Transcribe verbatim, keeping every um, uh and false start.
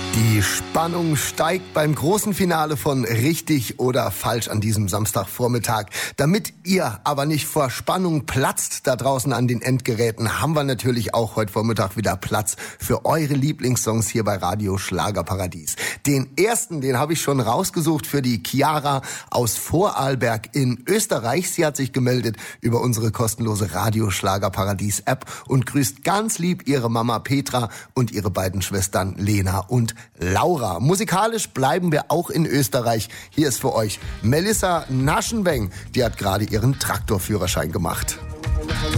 Die Spannung steigt beim großen Finale von Richtig oder Falsch an diesem Samstagvormittag. Damit ihr aber nicht vor Spannung platzt da draußen an den Endgeräten, haben wir natürlich auch heute Vormittag wieder Platz für eure Lieblingssongs hier bei Radio Schlagerparadies. Den ersten, den habe ich schon rausgesucht für die Chiara aus Vorarlberg in Österreich. Sie hat sich gemeldet über unsere kostenlose Radio Schlagerparadies App und grüßt ganz lieb ihre Mama Petra und ihre beiden Schwestern Lena und Laura. Musikalisch bleiben wir auch in Österreich. Hier ist für euch Melissa Naschenweng. Die hat gerade ihren Traktorführerschein gemacht.